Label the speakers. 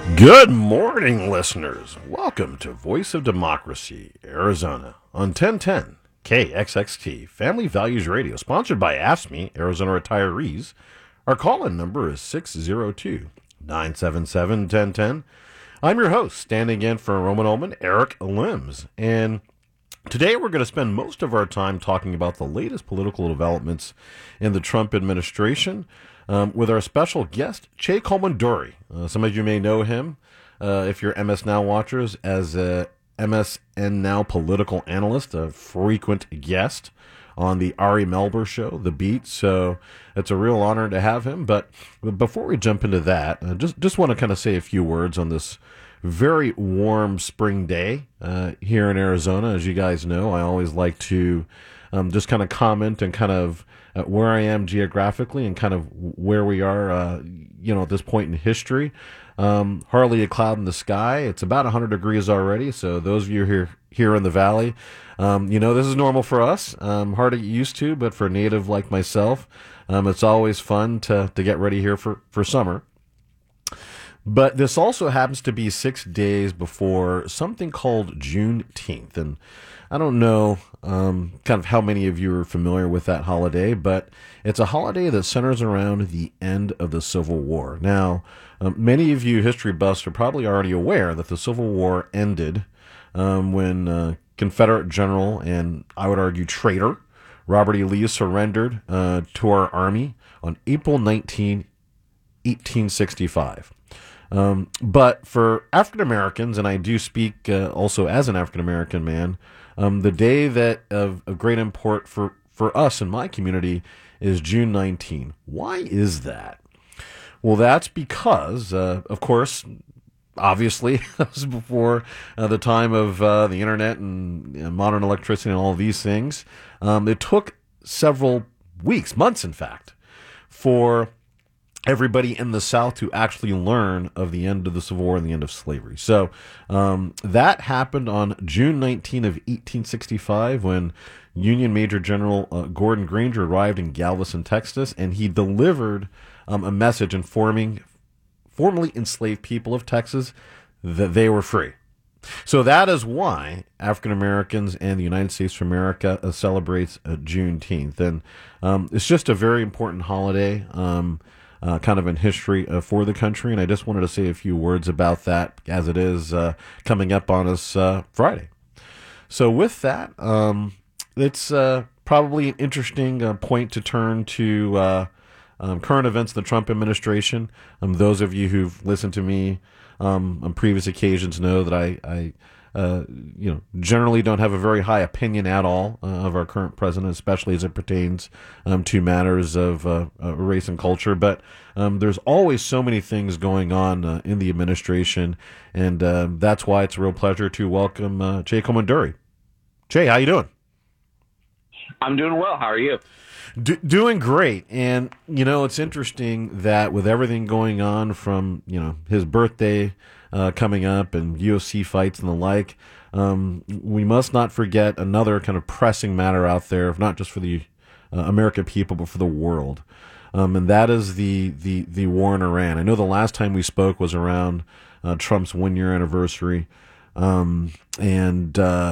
Speaker 1: Good morning, listeners. Welcome to Voice of Democracy, Arizona, on 1010 KXXT, Family Values Radio, sponsored by AFSCME, Arizona Retirees. Our call-in number is 602-977-1010. I'm your host, standing in for Roman Ullman, Eric Limbs, and today we're going to spend most of our time talking about the latest political developments in the Trump administration with our special guest, Che Komanduri. Some of you may know him, if you're MS Now watchers, as a MSN Now political analyst, a frequent guest on the Ari Melber show, The Beat. So it's a real honor to have him. But before we jump into that, just want to kind of say a few words on this very warm spring day here in Arizona. As you guys know, I always like to just kind of comment and kind of where I am geographically and kind of where we are, at this point in history. Hardly a cloud in the sky. It's about 100 degrees already. So those of you here in the valley, this is normal for us. Hard to get used to, but for a native like myself, it's always fun to get ready here for summer. But this also happens to be 6 days before something called Juneteenth. And I don't know kind of how many of you are familiar with that holiday, but it's a holiday that centers around the end of the Civil War. Now, many of you history buffs are probably already aware that the Civil War ended when Confederate general, and I would argue traitor, Robert E. Lee surrendered to our army on April 19, 1865. But for African Americans, and I do speak also as an African American man, the day that of great import for us in my community is June 19. Why is that? Well, that's because, of course, obviously, that was before the time of the internet and modern electricity and all of these things. It took several weeks, months, in fact, for everybody in the South to actually learn of the end of the Civil War and the end of slavery. So that happened on June 19 of 1865 when Union Major General Gordon Granger arrived in Galveston, Texas, and he delivered a message informing formerly enslaved people of Texas that they were free. So that is why African Americans and the United States of America celebrates Juneteenth. And it's just a very important holiday. Kind of in history for the country, and I just wanted to say a few words about that as it is coming up on us Friday. So with that, it's probably an interesting point to turn to current events in the Trump administration. Those of you who've listened to me on previous occasions know that I generally don't have a very high opinion at all of our current president, especially as it pertains to matters of race and culture. But there's always so many things going on in the administration, and that's why it's a real pleasure to welcome Che Komanduri. Che, how you doing?
Speaker 2: I'm doing well. How are you?
Speaker 1: Doing great. And, it's interesting that with everything going on from, his birthday coming up and UFC fights and the like, we must not forget another kind of pressing matter out there, not just for the American people, but for the world. And that is the war in Iran. I know the last time we spoke was around Trump's 1-year anniversary. And